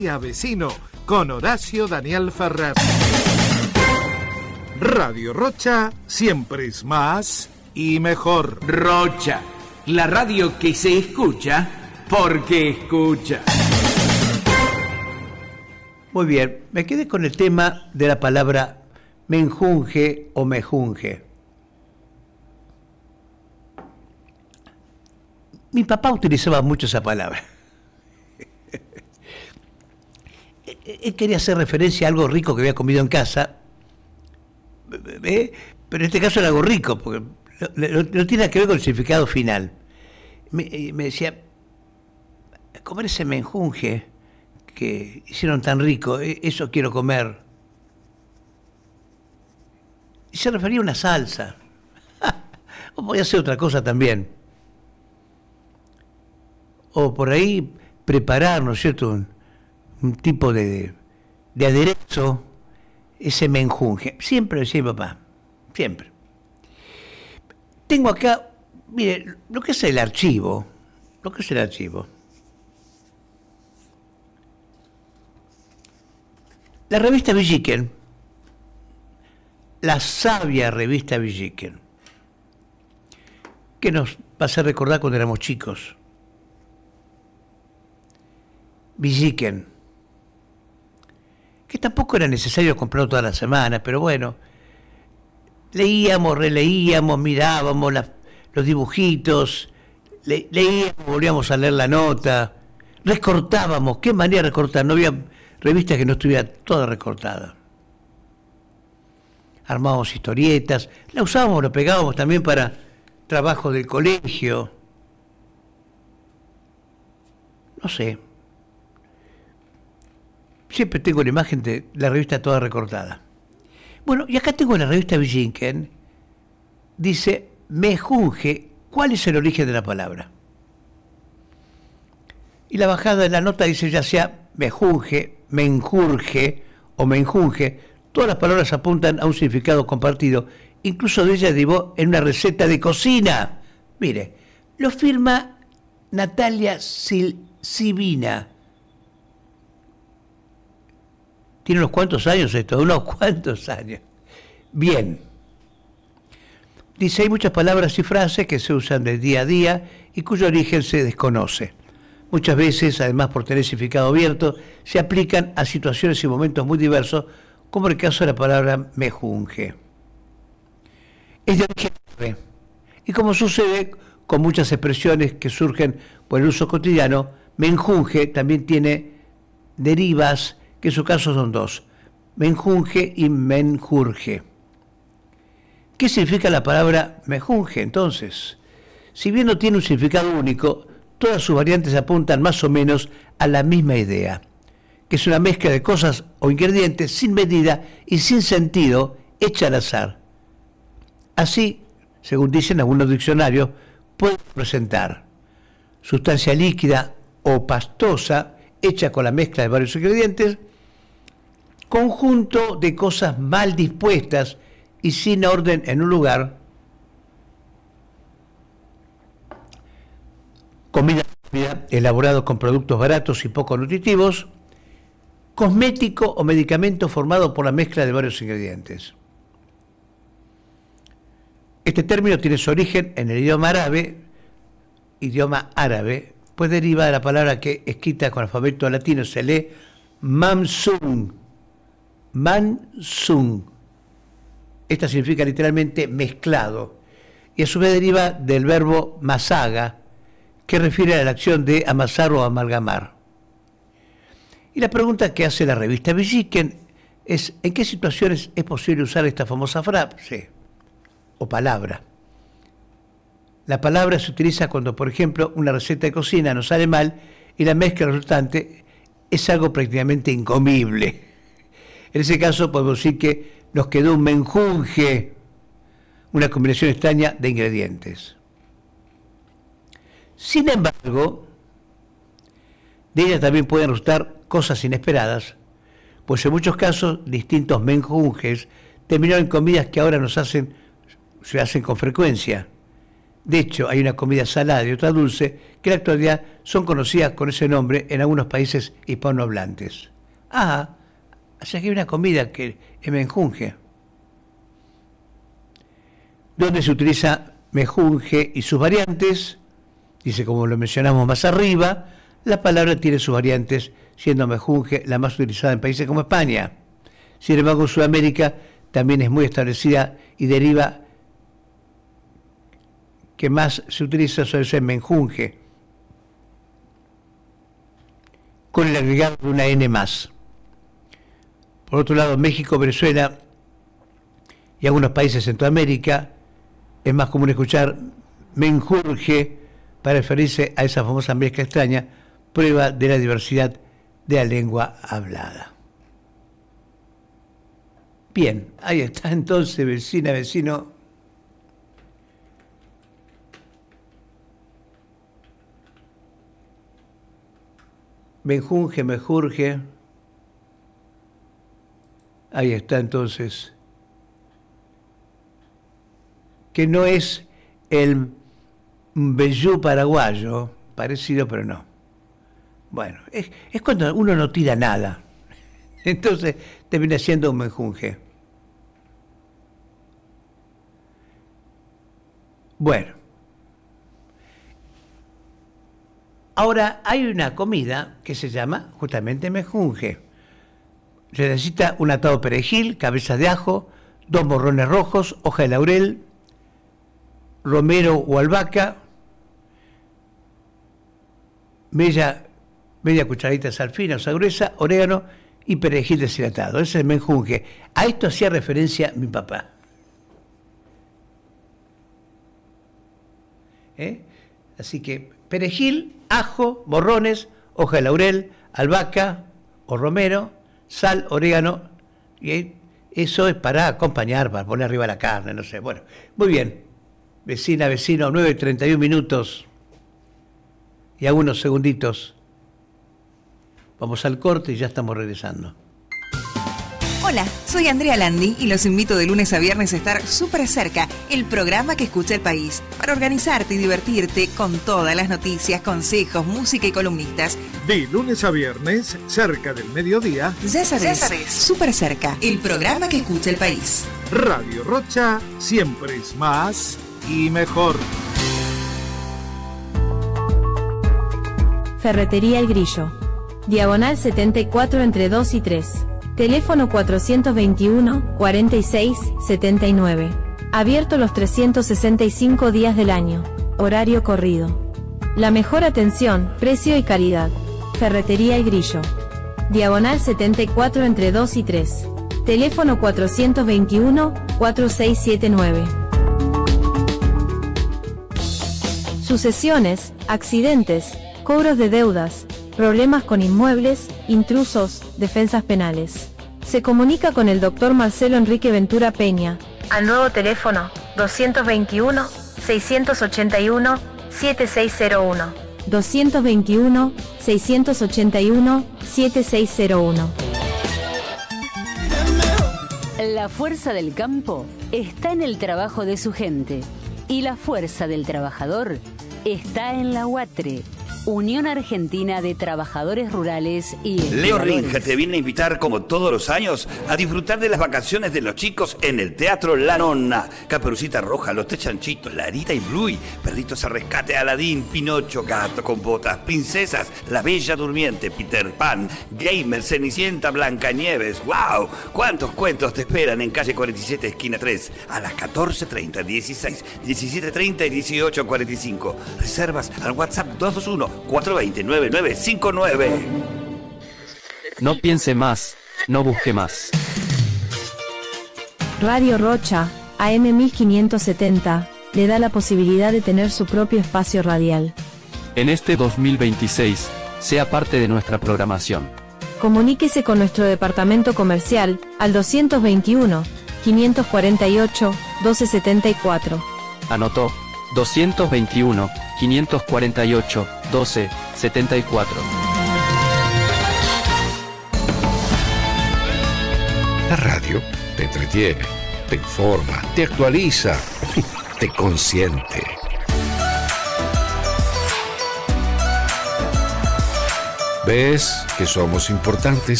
Vecino con Horacio Daniel Ferrer. Radio Rocha siempre es más y mejor. Rocha, la radio que se escucha porque escucha. Muy bien, me quedé con el tema de la palabra menjunje o mejunje. Mi papá utilizaba mucho esa palabra. Él quería hacer referencia a algo rico que había comido en casa, pero en este caso era algo rico, porque no tiene que ver con el significado final. Me decía, comer ese menjunje que hicieron tan rico, eso quiero comer. Y se refería a una salsa. O podía ser otra cosa también. O por ahí preparar, ¿no es cierto?, un tipo de aderezo, ese menjunje. Siempre decía mi papá, siempre. Tengo acá, mire, lo que es el archivo. La revista Villiquen, la sabia revista Villiquen, que nos va a hacer recordar cuando éramos chicos. Villiquen, que tampoco era necesario comprarlo toda la semana, pero bueno, leíamos, releíamos, mirábamos los dibujitos, leíamos, volvíamos a leer la nota, recortábamos. ¿Qué manera de recortar? No había revista que no estuviera toda recortada. Armábamos historietas, la usábamos, la pegábamos también para trabajo del colegio. No sé. Siempre tengo la imagen de la revista toda recortada. Bueno, y acá tengo la revista Villiquen. Dice, mejunje, ¿cuál es el origen de la palabra? Y la bajada de la nota dice, ya sea mejunje, menjurje o menjunje, todas las palabras apuntan a un significado compartido. Incluso de ella derivó en una receta de cocina. Mire, lo firma Natalia Sibina. Tiene unos cuantos años esto, unos cuantos años. Bien. Dice, hay muchas palabras y frases que se usan del día a día y cuyo origen se desconoce. Muchas veces, además por tener significado abierto, se aplican a situaciones y momentos muy diversos, como el caso de la palabra mejunje. Es de origen árabe. Y como sucede con muchas expresiones que surgen por el uso cotidiano, menjunje también tiene derivas, que en su caso son dos, menjunje y menjurje. ¿Qué significa la palabra menjunje entonces? Si bien no tiene un significado único, todas sus variantes apuntan más o menos a la misma idea, que es una mezcla de cosas o ingredientes sin medida y sin sentido, hecha al azar. Así, según dicen algunos diccionarios, puede representar sustancia líquida o pastosa, hecha con la mezcla de varios ingredientes, conjunto de cosas mal dispuestas y sin orden en un lugar, comida elaborado con productos baratos y poco nutritivos, cosmético o medicamento formado por la mezcla de varios ingredientes. Este término tiene su origen en el idioma árabe, pues deriva de la palabra que, escrita con alfabeto latino, se lee mamsung. Mansung. Esta significa literalmente mezclado, y a su vez deriva del verbo masaga, que refiere a la acción de amasar o amalgamar. Y la pregunta que hace la revista Villiquen es, ¿en qué situaciones es posible usar esta famosa frase o palabra? La palabra se utiliza cuando, por ejemplo, una receta de cocina nos sale mal y la mezcla resultante es algo prácticamente incomible. En ese caso podemos decir que nos quedó un menjunje, una combinación extraña de ingredientes. Sin embargo, de ella también pueden resultar cosas inesperadas, pues en muchos casos distintos menjunjes terminaron en comidas que ahora se hacen con frecuencia. De hecho, hay una comida salada y otra dulce que en la actualidad son conocidas con ese nombre en algunos países hispanohablantes. Ah, o sea que hay una comida que es menjunje, donde se utiliza menjunje y sus variantes. Dice, como lo mencionamos más arriba, la palabra tiene sus variantes, siendo menjunje la más utilizada en países como España. Sin embargo, en Sudamérica también es muy establecida y deriva que más se utiliza suele ser menjunje, con el agregado de una N más. Por otro lado, México, Venezuela y algunos países de Centroamérica es más común escuchar menjurje para referirse a esa famosa mezcla extraña, prueba de la diversidad de la lengua hablada. Bien, ahí está entonces, vecina, vecino. Menjunje, menjurje. Ahí está entonces. Que no es el vellú paraguayo, parecido pero no. Bueno, es cuando uno no tira nada. Entonces termina siendo un menjunje. Bueno. Ahora hay una comida que se llama justamente menjunje. Se necesita un atado de perejil, cabezas de ajo, 2 morrones rojos, hoja de laurel, romero o albahaca, media cucharadita de sal fina o sal gruesa, orégano y perejil deshidratado. Ese es el menjunje. A esto hacía referencia mi papá. Así que perejil, ajo, morrones, hoja de laurel, albahaca o romero, sal, orégano, y eso es para acompañar, para poner arriba la carne, no sé. Bueno, muy bien. Vecina, vecino, 9:31 minutos y algunos segunditos. Vamos al corte y ya estamos regresando. Hola, soy Andrea Landi y los invito de lunes a viernes a estar súper cerca, el programa que escucha el país, para organizarte y divertirte con todas las noticias, consejos, música y columnistas. De lunes a viernes, cerca del mediodía. Ya sabes, súper cerca, el programa que escucha el país. Radio Rocha siempre es más y mejor. Ferretería El Grillo. Diagonal 74 entre 2 y 3. Teléfono 421-46-79. Abierto los 365 días del año. Horario corrido. La mejor atención, precio y calidad. Ferretería El Grillo. Diagonal 74 entre 2 y 3. Teléfono 421-4679. Sucesiones, accidentes, cobros de deudas, problemas con inmuebles, intrusos, defensas penales. Se comunica con el Dr. Marcelo Enrique Ventura Peña al nuevo teléfono 221-681-7601. 221-681-7601. La fuerza del campo está en el trabajo de su gente y la fuerza del trabajador está en la UATRE, Unión Argentina de Trabajadores Rurales y Leo Ringe te viene a invitar, como todos los años, a disfrutar de las vacaciones de los chicos en el Teatro La Nonna. Caperucita Roja, Los Tres Chanchitos, Larita y Bluey, Perritos a Rescate, Aladín, Pinocho, Gato con Botas, Princesas, La Bella Durmiente, Peter Pan, Gamer, Cenicienta, Blancanieves. ¡Wow! ¿Cuántos cuentos te esperan en calle 47, esquina 3? A las 14:30, 16, 17:30 y 18:45. Reservas al WhatsApp 221-420-9959. No piense más, no busque más. Radio Rocha, AM 1570, le da la posibilidad de tener su propio espacio radial. En este 2026, sea parte de nuestra programación. Comuníquese con nuestro departamento comercial al 221-548-1274. Anotó, 221-548-1274. La radio te entretiene, te informa, te actualiza, te consiente. ¿Ves que somos importantes?